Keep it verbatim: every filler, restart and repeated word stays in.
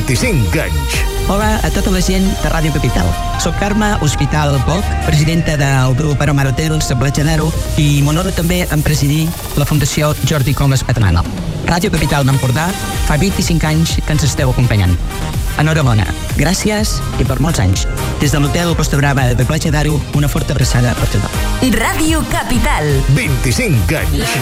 vint-i-cinc anys. Hola a tota la gent de Ràdio Capital. Soc Carme Hospital Poc, presidenta del grup Aromarotels de Platja d'Aro, i m'honora també en presidir la Fundació Jordi Comas Patrana. Ràdio Capital d'Empordà fa vint-i-cinc anys que ens esteu acompanyant. Enhorabona, gràcies i per molts anys. Des de l'Hotel Costa Brava de Platja d'Aro, una forta abraçada per tothom. Ràdio Capital. vint-i-cinc anys.